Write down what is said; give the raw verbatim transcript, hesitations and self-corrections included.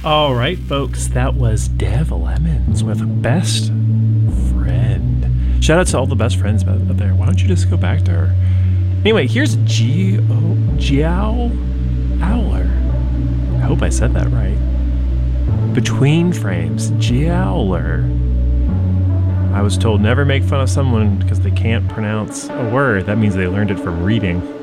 All right, folks, that was Dev Lemons with Best Friend. Shout out to all the best friends out there. Why don't you just go back to her? Anyway, here's Gio Jiao Owler. I hope I said that right. Between Frames, Giowler. I was told never make fun of someone because they can't pronounce a word. That means they learned it from reading.